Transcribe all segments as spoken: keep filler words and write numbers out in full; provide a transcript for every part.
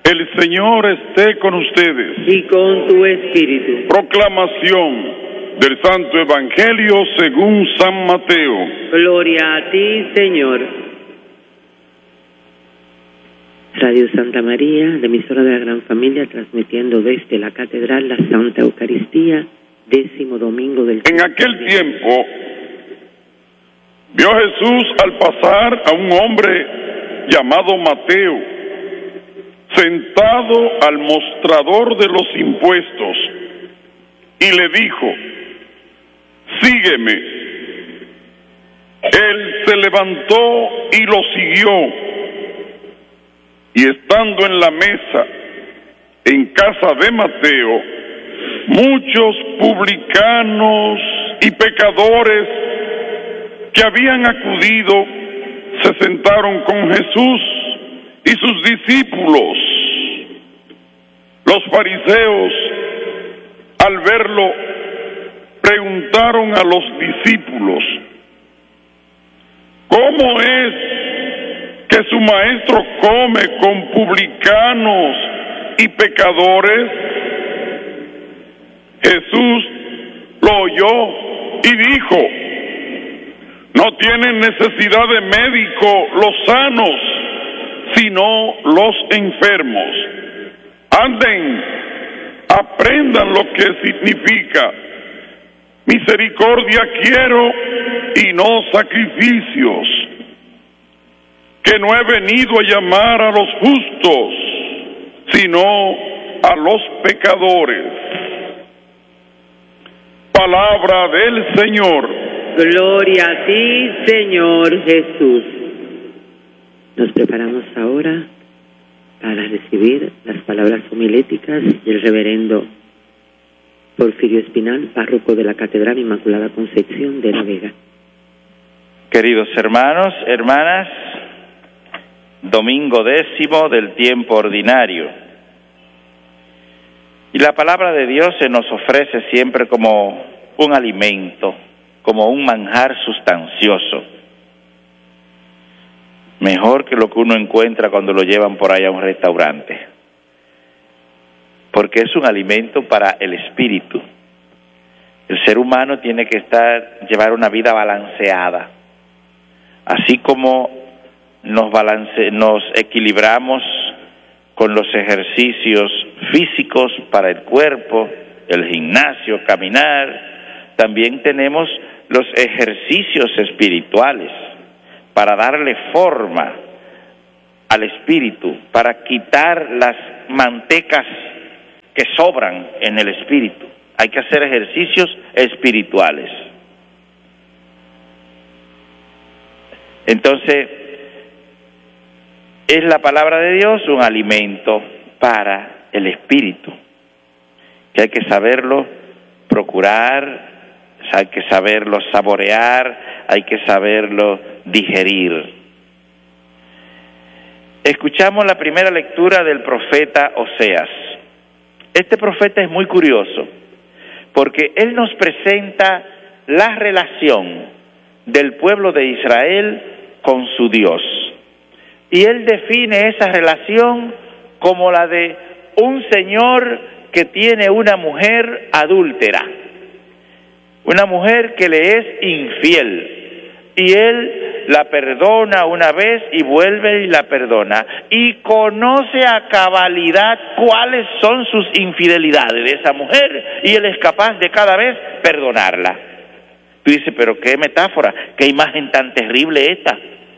El Señor esté con ustedes. Y con tu espíritu. Proclamación del Santo Evangelio según San Mateo. Gloria a ti, Señor. Radio Santa María, la emisora de la Gran Familia, transmitiendo desde la Catedral la Santa Eucaristía, décimo domingo del... En aquel tiempo, vio Jesús al pasar a un hombre llamado Mateo, sentado al mostrador de los impuestos, y le dijo: sígueme. Él se levantó y lo siguió, y estando en la mesa en casa de Mateo, muchos publicanos y pecadores que habían acudido se sentaron con Jesús y sus discípulos. Los fariseos, al verlo, preguntaron a los discípulos: ¿cómo es que su maestro come con publicanos y pecadores? Jesús lo oyó y dijo: no tienen necesidad de médico los sanos, sino los enfermos. Anden, aprendan lo que significa: misericordia quiero y no sacrificios, que no he venido a llamar a los justos, sino a los pecadores. Palabra del Señor. Gloria a ti, Señor Jesús. Nos preparamos ahora para recibir las palabras homiléticas del reverendo Porfirio Espinal, párroco de la Catedral Inmaculada Concepción de La Vega. Queridos hermanos, hermanas, domingo décimo del tiempo ordinario. Y la palabra de Dios se nos ofrece siempre como un alimento, como un manjar sustancioso. Mejor que lo que uno encuentra cuando lo llevan por ahí a un restaurante, porque es un alimento para el espíritu. El ser humano tiene que estar, llevar una vida balanceada, así como nos balance, nos equilibramos con los ejercicios físicos para el cuerpo, el gimnasio, caminar. También tenemos los ejercicios espirituales para darle forma al espíritu, para quitar las mantecas que sobran en el espíritu. Hay que hacer ejercicios espirituales. Entonces, es la palabra de Dios un alimento para el espíritu, que hay que saberlo procurar, hay que saberlo saborear, hay que saberlo digerir. Escuchamos la primera lectura del profeta Oseas. Este profeta es muy curioso, porque él nos presenta la relación del pueblo de Israel con su Dios. Y él define esa relación como la de un señor que tiene una mujer adúltera, una mujer que le es infiel, y él la perdona una vez y vuelve y la perdona, y conoce a cabalidad cuáles son sus infidelidades de esa mujer, y él es capaz de cada vez perdonarla. Tú dices, pero qué metáfora, qué imagen tan terrible esta.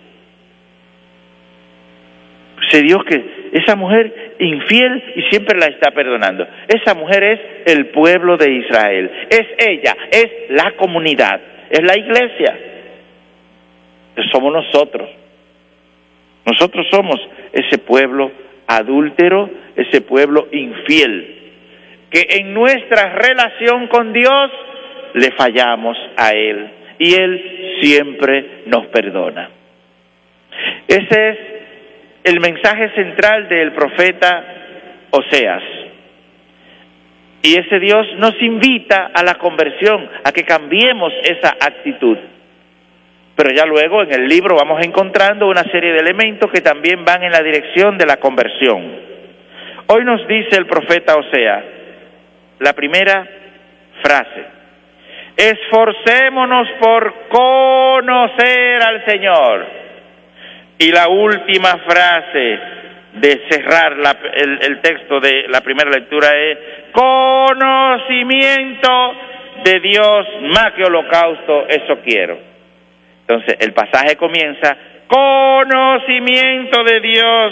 Sé Dios que esa mujer infiel y siempre la está perdonando. Esa mujer es el pueblo de Israel, es ella, es la comunidad, es la iglesia. Somos nosotros. Nosotros somos ese pueblo adúltero, ese pueblo infiel, que en nuestra relación con Dios le fallamos a Él y Él siempre nos perdona. Ese es el mensaje central del profeta Oseas. Y ese Dios nos invita a la conversión, a que cambiemos esa actitud. Pero ya luego en el libro vamos encontrando una serie de elementos que también van en la dirección de la conversión. Hoy nos dice el profeta Oseas, la primera frase: esforcémonos por conocer al Señor. Y la última frase de cerrar la, el, el texto de la primera lectura es: conocimiento de Dios más que holocausto, eso quiero. Entonces el pasaje comienza: conocimiento de Dios,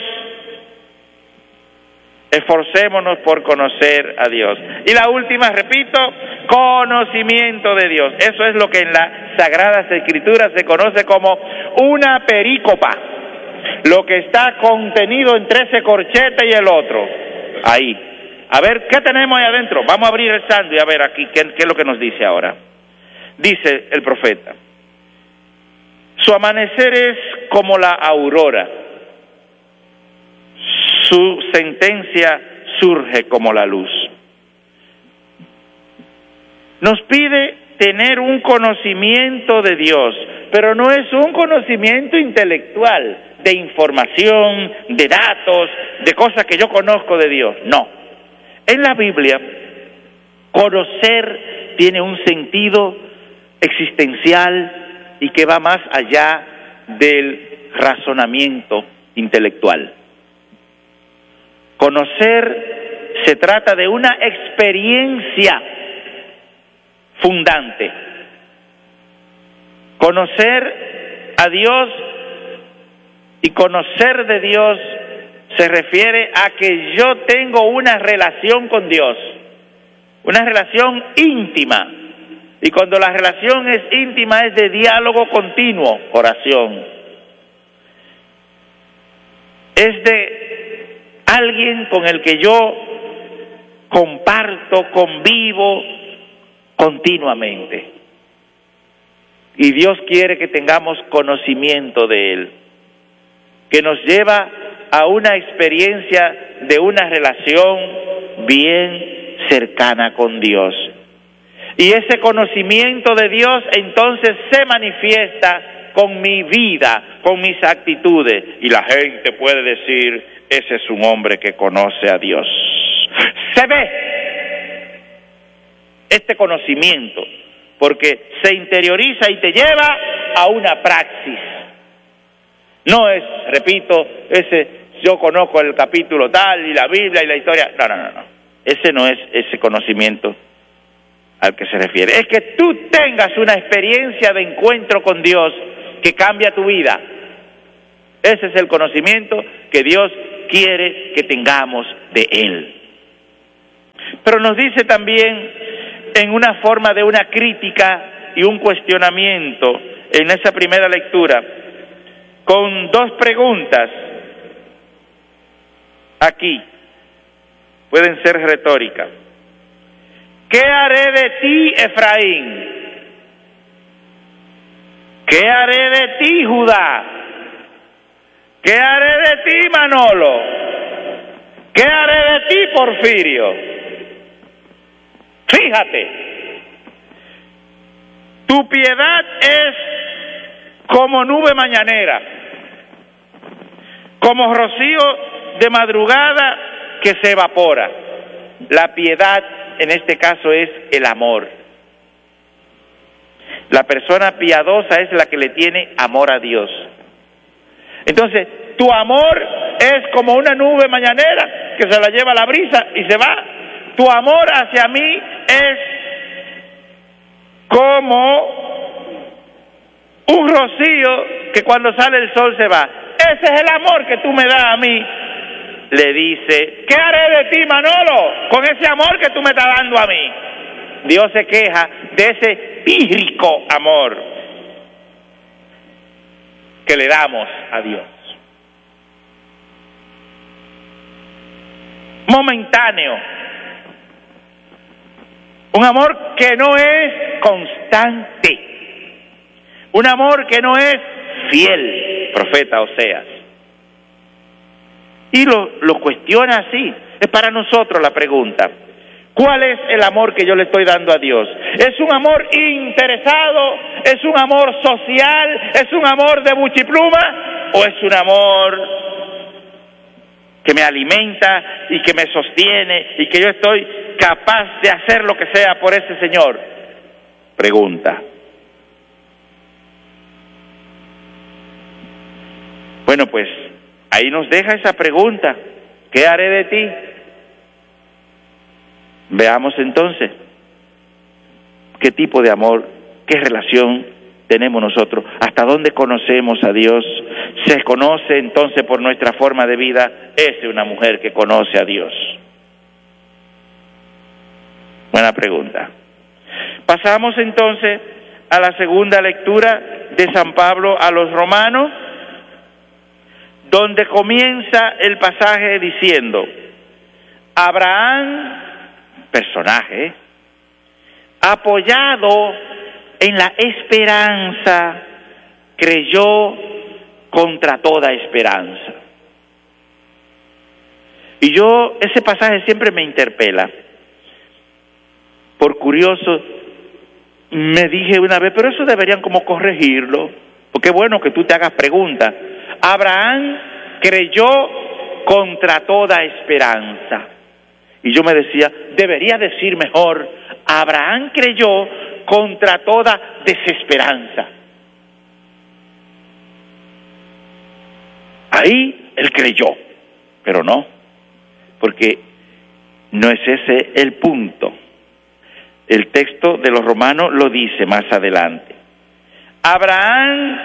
esforcémonos por conocer a Dios. Y la última, repito, conocimiento de Dios. Eso es lo que en las Sagradas Escrituras se conoce como una perícopa, lo que está contenido entre ese corchete y el otro. Ahí. A ver, ¿qué tenemos ahí adentro? Vamos a abrir el santo y a ver aquí qué, qué es lo que nos dice ahora. Dice el profeta: su amanecer es como la aurora, su sentencia surge como la luz. Nos pide tener un conocimiento de Dios, pero no es un conocimiento intelectual, de información, de datos, de cosas que yo conozco de Dios. No. En la Biblia, conocer tiene un sentido existencial y que va más allá del razonamiento intelectual. Conocer se trata de una experiencia fundante. Conocer a Dios y conocer de Dios se refiere a que yo tengo una relación con Dios, una relación íntima. Y cuando la relación es íntima es de diálogo continuo, oración. Es de alguien con el que yo comparto, convivo continuamente. Y Dios quiere que tengamos conocimiento de Él, que nos lleva a una experiencia de una relación bien cercana con Dios. Y ese conocimiento de Dios entonces se manifiesta con mi vida, con mis actitudes. Y la gente puede decir: ese es un hombre que conoce a Dios. Se ve este conocimiento, porque se interioriza y te lleva a una praxis. No es, repito, ese yo conozco el capítulo tal y la Biblia y la historia. No, no, no, no. Ese no es ese conocimiento al que se refiere. Es que tú tengas una experiencia de encuentro con Dios que cambia tu vida. Ese es el conocimiento que Dios quiere que tengamos de Él. Pero nos dice también, en una forma de una crítica y un cuestionamiento, en esa primera lectura, con dos preguntas aquí, pueden ser retóricas. ¿Qué haré de ti, Efraín? ¿Qué haré de ti, Judá? ¿Qué haré de ti, Manolo? ¿Qué haré de ti, Porfirio? Fíjate, tu piedad es como nube mañanera, como rocío de madrugada que se evapora. La piedad en este caso es el amor. La persona piadosa es la que le tiene amor a Dios. Entonces, tu amor es como una nube mañanera que se la lleva la brisa y se va. Tu amor hacia mí es como un rocío que cuando sale el sol se va. Ese es el amor que tú me das a mí. Le dice: ¿qué haré de ti, Manolo, con ese amor que tú me estás dando a mí? Dios se queja de ese pírrico amor que le damos a Dios. Momentáneo. Un amor que no es constante. Un amor que no es fiel, profeta Oseas. Y lo, lo cuestiona así. Es para nosotros la pregunta. ¿Cuál es el amor que yo le estoy dando a Dios? ¿Es un amor interesado? ¿Es un amor social? ¿Es un amor de buchipluma? ¿O es un amor que me alimenta y que me sostiene y que yo estoy capaz de hacer lo que sea por ese Señor? Pregunta. Bueno, pues ahí nos deja esa pregunta. ¿Qué haré de ti? Veamos entonces qué tipo de amor, qué relación tenemos nosotros, hasta dónde conocemos a Dios. ¿Se conoce entonces por nuestra forma de vida? Es una mujer que conoce a Dios. Buena pregunta. Pasamos entonces a la segunda lectura de San Pablo a los Romanos, donde comienza el pasaje diciendo: Abraham, personaje, apoyado en la esperanza, creyó contra toda esperanza. Y yo, ese pasaje siempre me interpela. Por curioso, me dije una vez, pero eso deberían como corregirlo, porque es bueno que tú te hagas preguntas. Abraham creyó contra toda esperanza. Y yo me decía, debería decir mejor, Abraham creyó contra toda desesperanza. Ahí él creyó, pero no, porque no es ese el punto. El texto de los Romanos lo dice más adelante. Abraham,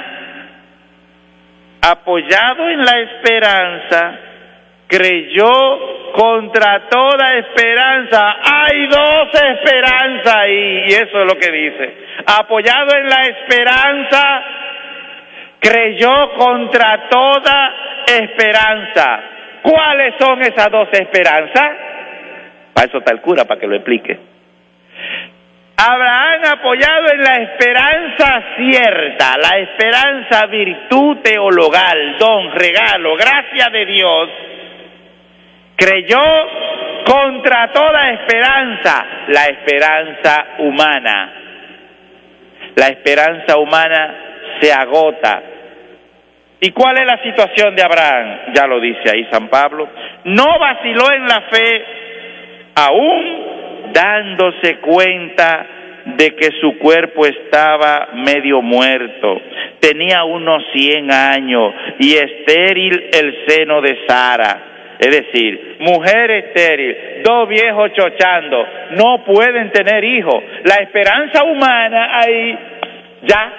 apoyado en la esperanza, creyó contra toda esperanza. Hay dos esperanzas ahí, y eso es lo que dice. Apoyado en la esperanza, creyó contra toda esperanza. ¿Cuáles son esas dos esperanzas? Para eso está el cura, para que lo explique. Abraham, apoyado en la esperanza cierta, la esperanza virtud teologal, don, regalo, gracia de Dios, creyó contra toda esperanza, la esperanza humana. La esperanza humana se agota. ¿Y cuál es la situación de Abraham? Ya lo dice ahí San Pablo. No vaciló en la fe, aún dándose cuenta de que su cuerpo estaba medio muerto. Tenía unos cien años y estéril el seno de Sara. Es decir, mujer estéril, dos viejos chochando, no pueden tener hijos. La esperanza humana ahí, ya.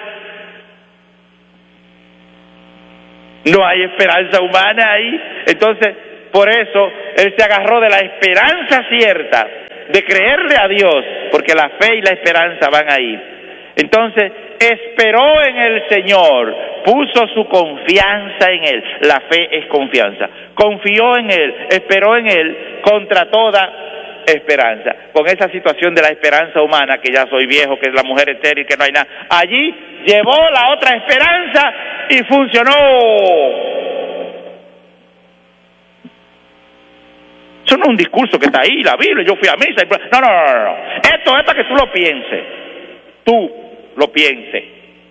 No hay esperanza humana ahí. Entonces, por eso, él se agarró de la esperanza cierta, de creerle a Dios, porque la fe y la esperanza van ahí. Entonces, esperó en el Señor, puso su confianza en Él. La fe es confianza. Confió en Él, esperó en Él contra toda esperanza. Con esa situación de la esperanza humana, que ya soy viejo, que es la mujer estéril, que no hay nada, allí llevó la otra esperanza y funcionó. Eso no es un discurso que está ahí, la Biblia, yo fui a misa. Y... No, no, no, no. Esto es para que tú lo pienses. Tú lo pienses.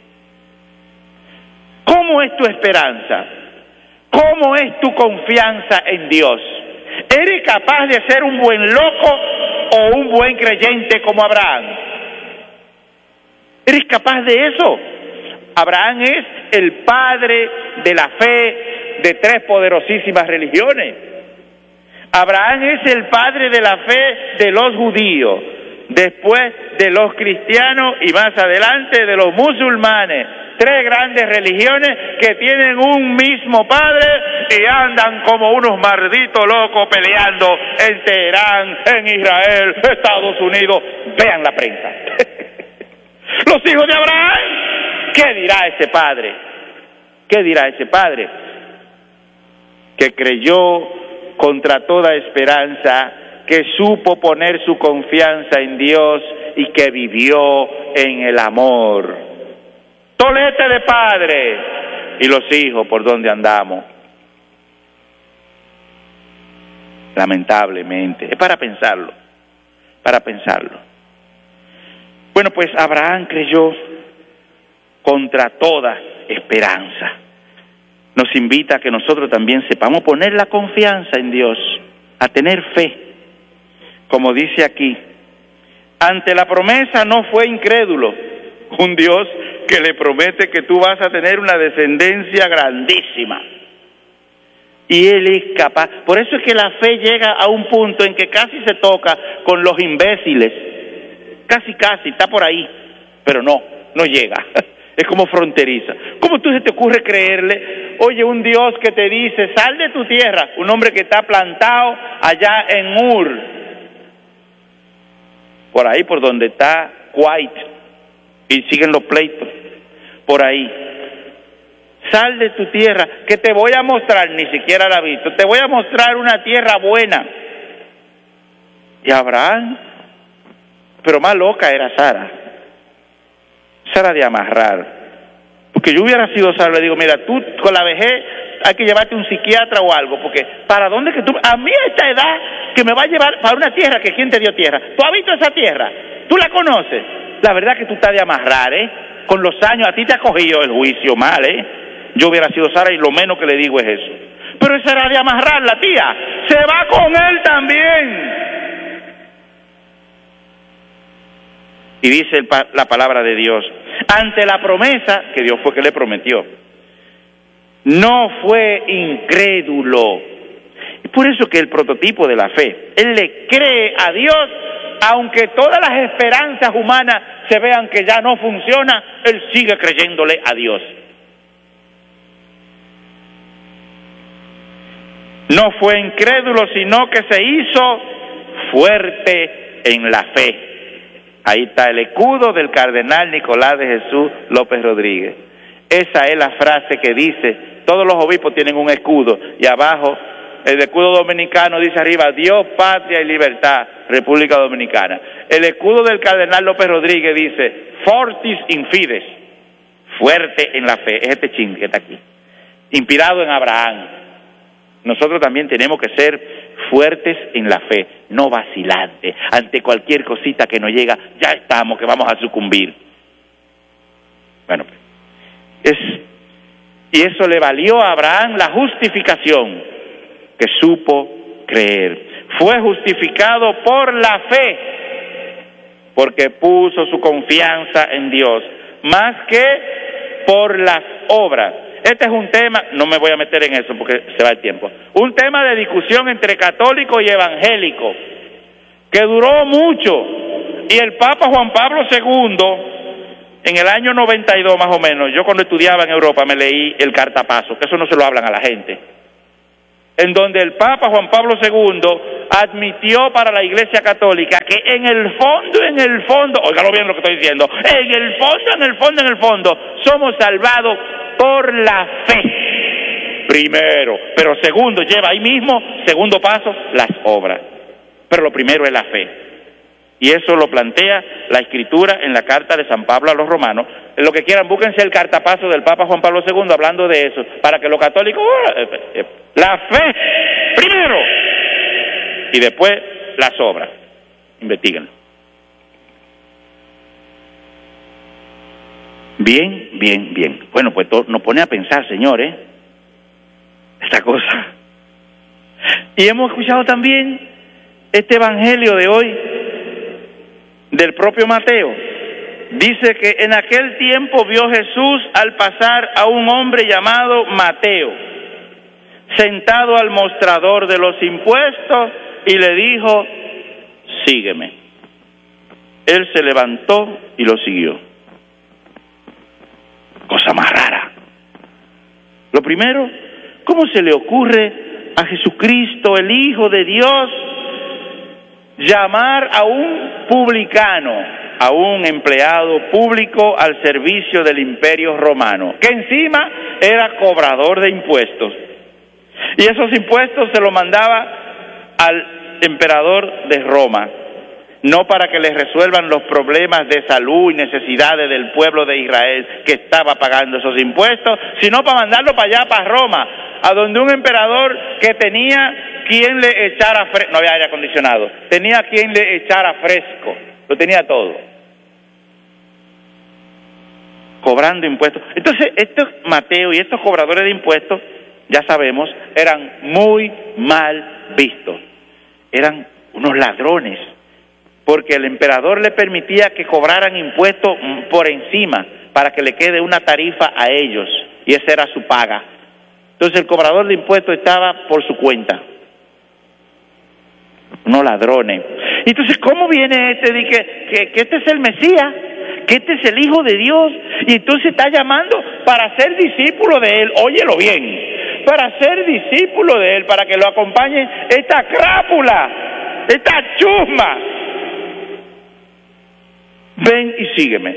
¿Cómo es tu esperanza? ¿Cómo es tu confianza en Dios? ¿Eres capaz de ser un buen loco o un buen creyente como Abraham? ¿Eres capaz de eso? Abraham es el padre de la fe de tres poderosísimas religiones. Abraham es el padre de la fe de los judíos, después de los cristianos y más adelante de los musulmanes. Tres grandes religiones que tienen un mismo padre y andan como unos malditos locos peleando en Teherán, en Israel, Estados Unidos. Vean la prensa. Los hijos de Abraham. ¿Qué dirá ese padre? ¿Qué dirá ese padre? Que creyó contra toda esperanza, que supo poner su confianza en Dios y que vivió en el amor. Tolete de padre. Y los hijos, ¿por dónde andamos? Lamentablemente. Es para pensarlo, para pensarlo. Bueno, pues Abraham creyó contra toda esperanza. nos invita a que nosotros también sepamos poner la confianza en Dios, a tener fe. Como dice aquí, ante la promesa no fue incrédulo, un Dios que le promete que tú vas a tener una descendencia grandísima. Y Él es capaz. Por eso es que la fe llega a un punto en que casi se toca con los imbéciles. Casi, casi, está por ahí. Pero no, no llega. Es como fronteriza. ¿Cómo tú se te ocurre creerle? Oye, un Dios que te dice, sal de tu tierra. Un hombre que está plantado allá en Ur. Por ahí, por donde está Kuwait. Y siguen los pleitos. Por ahí. Sal de tu tierra, que te voy a mostrar, ni siquiera la ha visto, te voy a mostrar una tierra buena. Y Abraham, pero más loca era Sara. Sara de amarrar. Porque yo hubiera sido Sara, le digo, mira, tú con la vejez hay que llevarte un psiquiatra o algo, porque ¿para dónde que tú? A mí a esta edad que me va a llevar para una tierra que ¿quién te dio tierra? ¿Tú has visto esa tierra? ¿Tú la conoces? La verdad que tú estás de amarrar, ¿eh? Con los años a ti te ha cogido el juicio mal, ¿eh? Yo hubiera sido Sara y lo menos que le digo es eso. Pero esa era de amarrar, la tía. Se va con él también. Y dice el, la palabra de Dios, ante la promesa, que Dios fue que le prometió, no fue incrédulo. Y por eso que el prototipo de la fe, él le cree a Dios, aunque todas las esperanzas humanas se vean que ya no funciona, él sigue creyéndole a Dios. No fue incrédulo, sino que se hizo fuerte en la fe. Ahí está el escudo del cardenal Nicolás de Jesús López Rodríguez. Esa es la frase que dice, todos los obispos tienen un escudo, y abajo, el escudo dominicano dice arriba, Dios, patria y libertad, República Dominicana. El escudo del cardenal López Rodríguez dice, fortis in fides, fuerte en la fe. Es este chin que está aquí, inspirado en Abraham. Nosotros también tenemos que ser fuertes en la fe, no vacilantes. Ante cualquier cosita que nos llega, ya estamos, que vamos a sucumbir. Bueno, es, y eso le valió a Abraham la justificación, que supo creer. Fue justificado por la fe, porque puso su confianza en Dios, más que por las obras. Este es un tema, no me voy a meter en eso porque se va el tiempo, un tema de discusión entre católico y evangélico, que duró mucho, y el Papa Juan Pablo segundo, en el año noventa y dos más o menos, yo cuando estudiaba en Europa me leí el cartapaso, que eso no se lo hablan a la gente, en donde el Papa Juan Pablo segundo admitió para la Iglesia Católica que en el fondo, en el fondo, óigalo bien lo que estoy diciendo, en el fondo, en el fondo, en el fondo, somos salvados por la fe, primero, pero segundo, lleva ahí mismo, segundo paso, las obras, pero lo primero es la fe, y eso lo plantea la Escritura en la carta de San Pablo a los romanos. Lo que quieran, búsquense el cartapaso del Papa Juan Pablo segundo hablando de eso, para que los católicos, la fe, primero, y después las obras, investíguenlo. Bien, bien, bien. Bueno, pues to- nos pone a pensar, señores, esta cosa. Y hemos escuchado también este evangelio de hoy del propio Mateo. Dice que en aquel tiempo vio Jesús al pasar a un hombre llamado Mateo, sentado al mostrador de los impuestos, y le dijo, sígueme. Él se levantó y lo siguió. Cosa más rara. Lo primero, ¿cómo se le ocurre a Jesucristo, el Hijo de Dios, llamar a un publicano, a un empleado público al servicio del Imperio Romano, que encima era cobrador de impuestos? Y esos impuestos se los mandaba al emperador de Roma, no para que les resuelvan los problemas de salud y necesidades del pueblo de Israel que estaba pagando esos impuestos, sino para mandarlo para allá, para Roma, a donde un emperador que tenía quien le echara fresco, no había aire acondicionado, tenía quien le echara fresco, lo tenía todo. cobrando impuestos. Entonces, estos Mateo y estos cobradores de impuestos, ya sabemos, eran muy mal vistos. Eran unos ladrones, porque el emperador le permitía que cobraran impuestos por encima para que le quede una tarifa a ellos, y esa era su paga. Entonces el cobrador de impuestos estaba por su cuenta. Unos ladrones. Entonces, ¿cómo viene este de que, que, que este es el Mesías, que este es el Hijo de Dios, y entonces está llamando para ser discípulo de él? Óyelo bien, para ser discípulo de él, para que lo acompañe esta crápula, esta chusma. Ven y sígueme.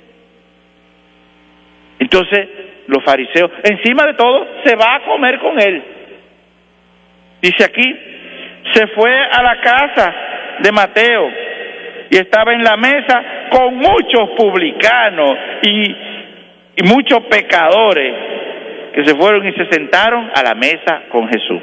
Entonces los fariseos, encima de todo, se va a comer con él. Dice aquí, se fue a la casa de Mateo y estaba en la mesa con muchos publicanos y, y muchos pecadores que se fueron y se sentaron a la mesa con Jesús.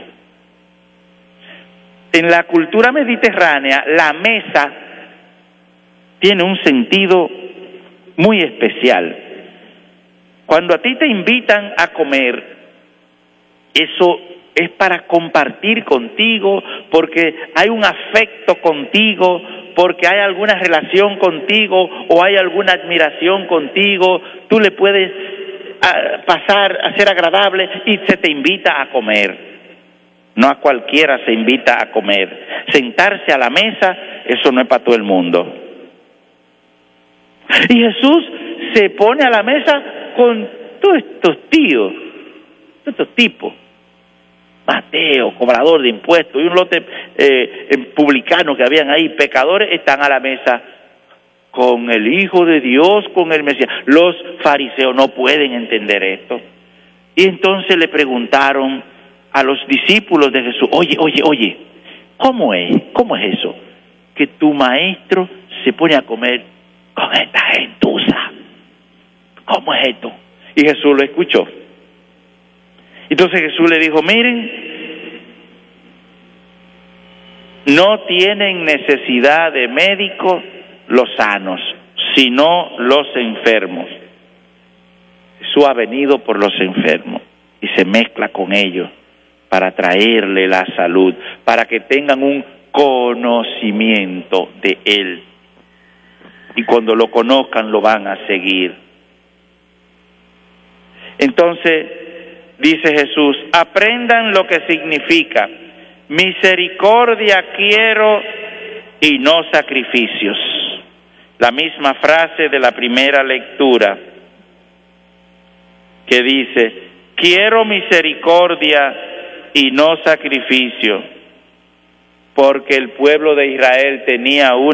En la cultura mediterránea, la mesa tiene un sentido muy especial. Cuando a ti te invitan a comer, eso es para compartir contigo, porque hay un afecto contigo, porque hay alguna relación contigo o hay alguna admiración contigo. Tú le puedes a, pasar a ser agradable y se te invita a comer. No a cualquiera se invita a comer. Sentarse a la mesa, eso no es para todo el mundo. Y Jesús se pone a la mesa con todos estos tíos, todos estos tipos. Mateo, cobrador de impuestos, y un lote eh, publicanos que habían ahí, pecadores, están a la mesa con el Hijo de Dios, con el Mesías. Los fariseos no pueden entender esto. Y entonces le preguntaron a los discípulos de Jesús, oye, oye, oye, ¿cómo es? ¿Cómo es eso? Que tu maestro se pone a comer con esta gentuza. ¿Cómo es esto? Y Jesús lo escuchó. Entonces Jesús le dijo, miren, no tienen necesidad de médicos los sanos, sino los enfermos. Jesús ha venido por los enfermos y se mezcla con ellos para traerle la salud, para que tengan un conocimiento de Él. Y cuando lo conozcan, lo van a seguir. Entonces, dice Jesús, aprendan lo que significa misericordia quiero y no sacrificios. La misma frase de la primera lectura que dice, quiero misericordia y no sacrificio, porque el pueblo de Israel tenía una